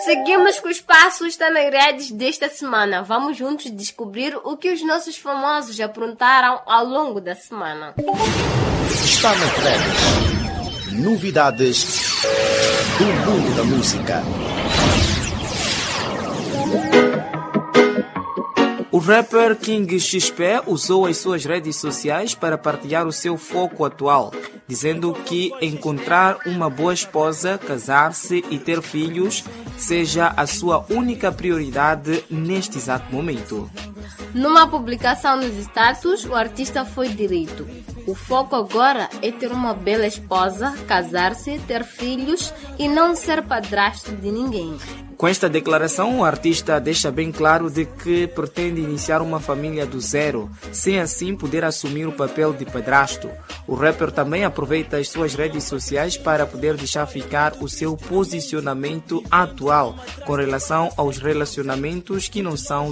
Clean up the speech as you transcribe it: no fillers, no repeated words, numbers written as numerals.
Seguimos com os passos redes desta semana. Vamos juntos descobrir o que os nossos famosos aprontaram ao longo da semana. Está na Redes. Novidades do mundo da música. O rapper King XP usou as suas redes sociais para partilhar o seu foco atual, dizendo que encontrar uma boa esposa, casar-se e ter filhos seja a sua única prioridade neste exato momento. Numa publicação nos status, o artista foi direto. O foco agora é ter uma bela esposa, casar-se, ter filhos e não ser padrasto de ninguém. Com esta declaração, o artista deixa bem claro de que pretende iniciar uma família do zero, sem assim poder assumir o papel de padrasto. O rapper também aproveita as suas redes sociais para poder deixar ficar o seu posicionamento atual com relação aos relacionamentos que não são